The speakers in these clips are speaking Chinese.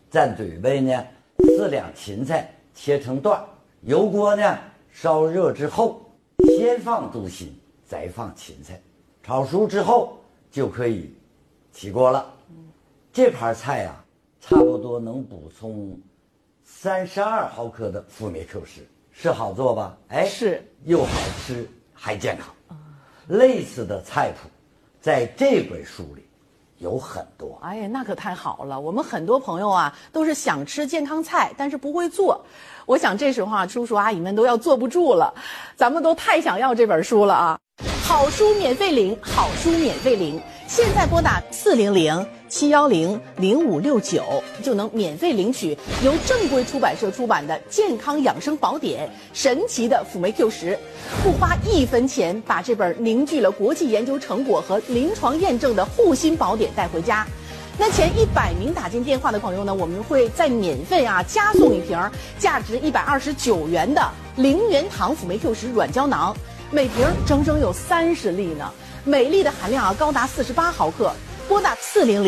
蘸嘴巴呢，4两芹菜切成段，油锅呢烧热之后，先放猪心，再放芹菜，炒熟之后就可以起锅了。这盘菜啊，差不多能补充32毫克的辅酶 Q10，是好做吧？哎， 是， 又好吃还健康。类似的菜谱，在这本书里有很多。 哎呀，那可太好了！我们很多朋友啊，都是想吃健康菜，但是不会做。我想这时候啊，叔叔阿姨们都要坐不住了，咱们都太想要这本书了啊！好书免费领，好书免费领，现在拨打400-710-0569就能免费领取由正规出版社出版的《健康养生宝典》神奇的辅酶 Q10，不花1分钱，把这本凝聚了国际研究成果和临床验证的护心宝典带回家。那前100名打进电话的朋友呢，我们会再免费加送一瓶价值129元的0元堂辅酶 Q10软胶囊，每瓶整整有30粒呢，每粒的含量高达48毫克。拨打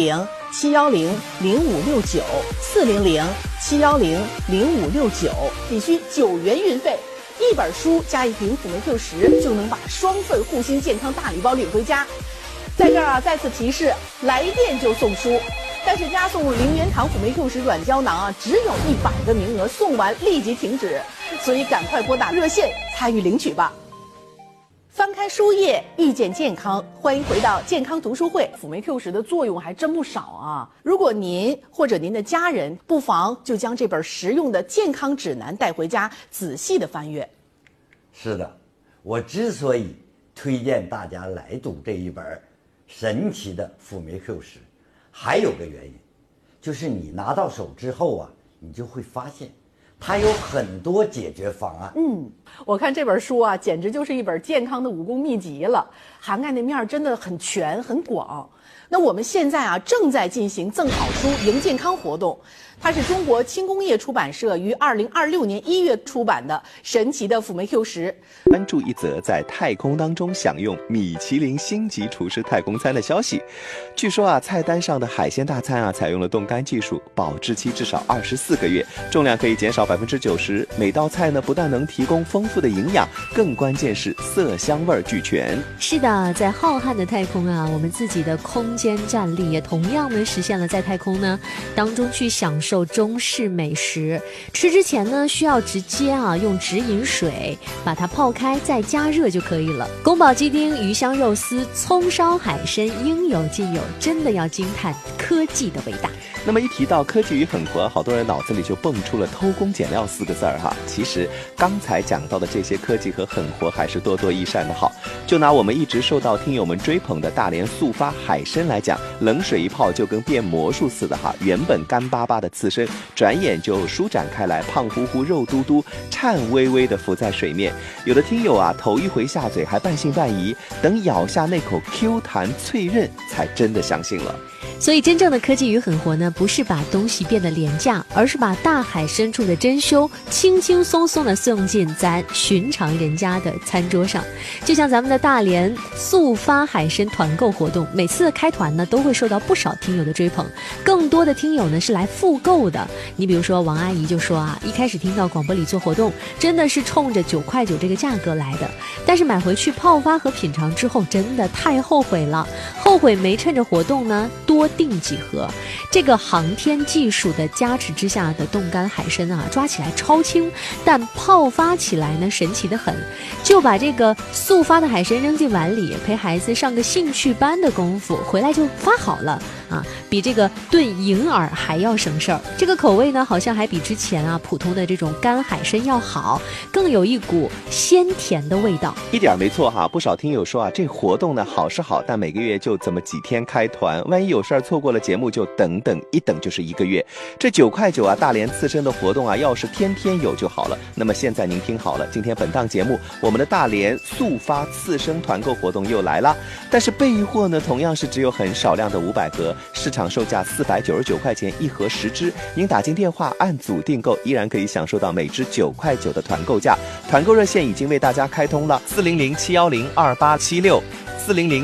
400-710-0569，400-710-0569，只需9元运费。一本书加一瓶辅酶 Q10，就能把双份护心健康大礼包领回家。在这儿再次提示，来电就送书，但是加送0元堂辅酶 Q10软胶囊只有100个名额，送完立即停止，所以赶快拨打热线参与领取吧。翻开书页，遇见健康，欢迎回到健康读书会。辅酶 Q10的作用还真不少啊！如果您或者您的家人，不妨就将这本实用的健康指南带回家，仔细的翻阅。 是的，我之所以推荐大家来读这一本神奇的辅酶 Q10，还有个原因，就是你拿到手之后啊，你就会发现它有很多解决方案。 我看这本书啊，简直就是一本健康的武功秘籍了，涵盖的面真的很全很广。那我们现在啊，正在进行赠好书赢健康活动，它是中国轻工业出版社于2026年1月出版的神奇的辅酶 Q10。 关注一则在太空当中享用米其林星级厨师太空餐的消息。据说啊，菜单上的海鲜大餐啊，采用了冻干技术，保质期至少24个月，重量可以减少90%。每道菜呢，不但能提供丰富的营养，更关键是色香味俱全。 是的，在浩瀚的太空啊，我们自己的空间站立也同样的实现了在太空呢当中去享受中式美食。吃之前呢，需要直接用直饮水把它泡开，再加热就可以了。宫保鸡丁、鱼香肉丝、葱烧海参，应有尽有，真的要惊叹科技的伟大。 那么一提到科技与狠活，好多人脑子里就蹦出了偷工减料4个字哈。其实刚才讲到的这些科技和狠活还是多多益善的好。就拿我们一直受到听友们追捧的大连速发海参来讲，冷水一泡就跟变魔术似的哈，原本干巴巴的刺身，转眼就舒展开来，胖乎乎肉嘟嘟，颤巍巍地浮在水面。有的听友啊，头一回下嘴还半信半疑，等咬下那口 Q 弹脆韧，才真的相信了。 所以真正的科技与狠活呢，不是把东西变得廉价，而是把大海深处的珍馐轻轻松松地送进咱寻常人家的餐桌上。就像咱们的大连速发海参团购活动，每次的开团呢，都会受到不少听友的追捧，更多的听友呢是来复购的。你比如说王阿姨就说啊，一开始听到广播里做活动，真的是冲着9块9这个价格来的，但是买回去泡发和品尝之后，真的太后悔了，后悔没趁着活动呢多订几盒。这个航天技术的加持之下的冻干海参啊，抓起来超轻，但泡发起来呢神奇的很。就把这个速发的海参扔进碗里，陪孩子上个兴趣班的功夫，回来就发好了啊，比这个炖银耳还要省事儿。这个口味呢，好像还比之前普通的这种干海参要好，更有一股鲜甜的味道。 一点没错哈，不少听友说啊，这活动呢好是好，但每个月就这么几天开团，万一有事儿错过了节目，就等一等就是1个月。这9块9啊，大连刺身的活动啊，要是天天有就好了。那么现在您听好了，今天本档节目，我们的大连速发刺身团购活动又来了，但是备货呢，同样是只有很少量的500盒，市场售价499块钱1盒10支，您打进电话按组订购，依然可以享受到每支9块9的团购价。团购热线已经为大家开通了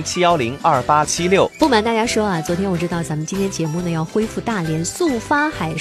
，400-710-2876，400-710-2876。 不瞒大家说啊，昨天我知道咱们今天节目呢要恢复大连速发海